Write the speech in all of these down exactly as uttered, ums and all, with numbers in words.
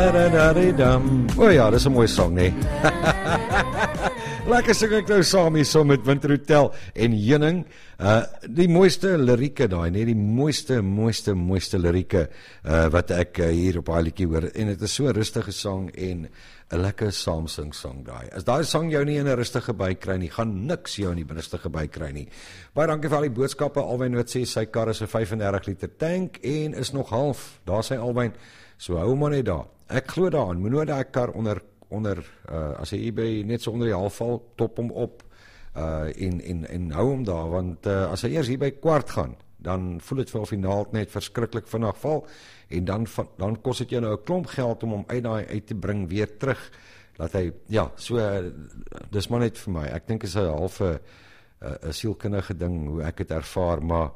Da-da-da-da-dam. O ja, dis 'n mooi song, nee. Lekker sing ek nou saam hier so met Winter Hotel en Heuning. Uh, die mooiste lirieke daai, nee, die mooiste, mooiste, mooiste lirieke uh, wat ek uh, hier op daai liedjie hoor. En dit is so 'n rustige song en 'n lekker saamsing song daai. As daai song jou nie in 'n rustige by kry nie, gaan niks jou in die rustige by kry nie. Baie dankie vir al die boodskappe. Alwyn wat sê sy kar is 'n vyf en dertig liter tank en is nog half. Daar sê Alwyn, so hou maar net daar. Ek glo daaraan, moet nooit daai kar onder onder uh, as hy by net so onder die half val, top hom op uh, en, en, en hou hom daar, want uh, as hy eers hier by kwart gaan, dan voel het vir finaal net verskriklik vinnig val, en dan, dan kost het jou nou 'n klomp geld om hom uit daai uit te bring, weer terug, dat hy, ja, so, uh, dis maar net vir my, ek dink is 'n halfe, 'n uh, sielkundige ding, hoe ek het ervaar, maar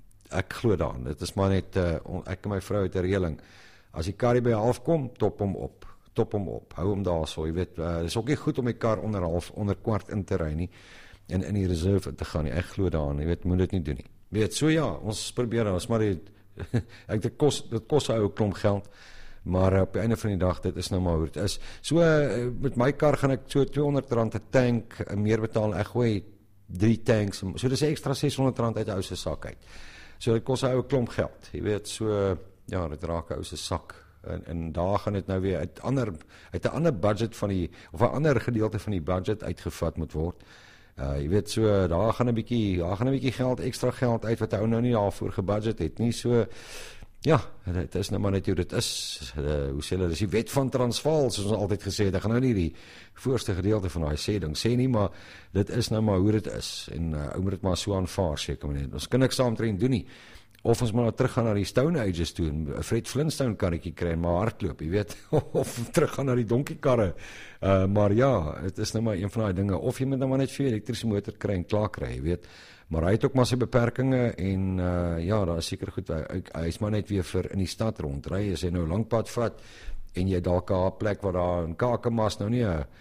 ek glo daaraan, dit is maar net, uh, ek en my vrou het 'n reëling, as die kar by half kom, top hom op, top hom op, hou hom daar so, jy weet, uh, het is ook nie goed om die kar onder half, onder kwart in te ry nie, en in die reserve te gaan nie, ek glo daaraan, jy weet, moet dit nie doen nie, jy weet, so ja, ons probeer, ons maar die, ek, dit kost, dit kost ou klomp geld, maar uh, op die einde van die dag, dit is nou maar hoe het is, so, uh, met my kar gaan ek so tweehonderd rand 'n tank, uh, meer betaal, ek gooi drie tanks, so dit is extra seshonderd rand uit die ou se sak uit, so dit kost ou klomp geld, jy weet, so, ja, dit raak 'n ou se sak, en, en daar gaan dit nou weer uit ander, uit 'n ander budget van die, of 'n ander gedeelte van die budget uitgevat moet word, uh, jy weet so, daar gaan 'n bietjie, daar gaan 'n bietjie geld, extra geld uit, wat hy nou nie daarvoor gebudget het nie, so, ja, dit is nou maar net hoe dit is, uh, hoe sê hulle, dis die wet van Transvaal, soos ons altyd gesê het, ek gaan nou nie die voorste gedeelte van daai sê ding sê nie, maar dit is nou maar hoe dit is, en uh, ou moet dit maar so aanvaar, seker maar net, ons kan niks saamtrend doen nie, of ons maar nou terug gaan na die Stone Ages toe, en Fred Flintstone karretjie kry, en maar hardloop, jy weet, of terug gaan na die donkiekarre, uh, maar ja, het is nou maar een van die dinge, of jy moet nou maar net vir elektrische motor kry, en klaar kry, jy weet, maar hy het ook maar sy beperkinge, en uh, ja, daar is seker goed, hy, hy is maar net weer vir in die stad rondry, as hy nou langpad vat, en jy dalk 'n plek waar daar in Kakamas nou nie 'n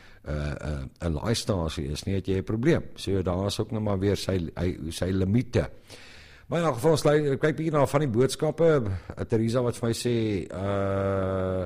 'n 'n laaistasie is nie, het jy 'n probleem, so daar is ook nou maar weer sy, hy, sy limite. Maar in elk geval, ek kyk bietjie na van die boodskappe, Theresa wat vir my sê, uh,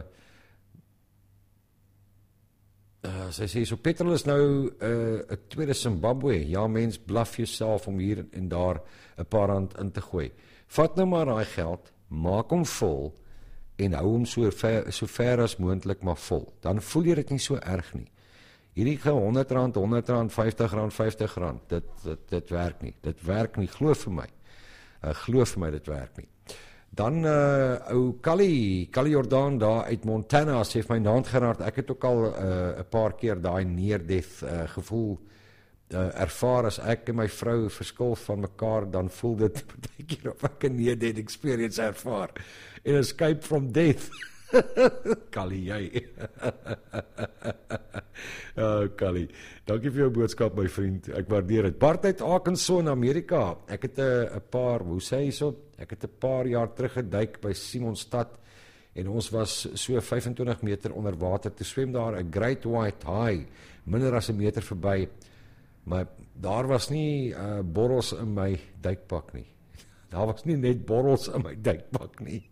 uh, sy sê, so petrol is nou 'n uh, tweede Zimbabwe, ja mens, bluff jouself om hier en daar 'n paar rand in te gooi. Vat nou maar daai geld, maak hom vol, en hou hom so ver, so ver as moontlik maar vol. Dan voel jy dit nie so erg nie. Hierdie honderd rand, honderd rand, vyftig rand, vyftig rand, dit, dit, dit werk nie. Dit werk nie, glo vir my. Uh, glo vir my, dit werk nie. Dan, uh, ou Kali, Kali Jordaan daar uit Montana, sê vir my naand Gerard, ek het ook al 'n uh, paar keer daai near-death uh, gevoel uh, ervaar, as ek en my vrou verskil van mekaar, dan voel dit baie keer of ek 'n near-death experience ervaar, en escape from death. Kali, jy. Oh, Kali, dankie vir jou boodskap, my vriend, ek waardeer het. Bart uit Arkansas in Amerika, ek het 'n paar, hoe sê jy so, ek het 'n paar jaar terug geduik by Simonstad, en ons was so vyfentwintig meter onder water, toe swem daar 'n great white haai, minder as 'n meter verby, maar daar was nie uh, borrels in my duikpak nie. Daar was nie net borrels in my duikpak nie.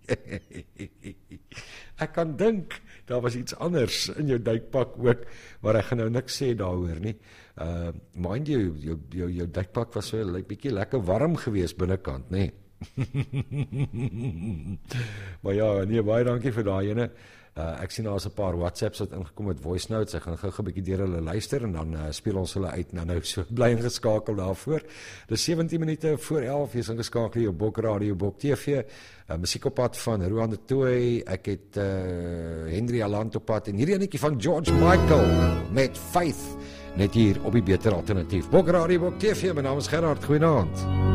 Ek kan dink, daar was iets anders in jou duikpak ook, maar ek gaan nou niks sê daaroor nie. Uh, mind you, jou, jou, jou duikpak was so 'n bietjie lekker warm geweest binnekant, nee. Maar ja, nee, baie dankie vir daai ene. Uh, ek sien daar is 'n paar WhatsApps wat ingekom met voice notes, ek gaan gou 'n bietjie deur hulle luister, en dan uh, speel ons hulle uit, nou nou, so bly ingeskakel daarvoor. Dis sewentien minute voor elf, jy is ingeskakel hier op Bok Radio, Bok T V, uh, musiek op pad van Roan de Tooy, ek het uh, Henry Aland op pad, en hierdie enetjie van George Michael, met Faith, net hier op die Beter Alternatief. Bok Radio, Bok T V, my naam is Gerard, goeienaand.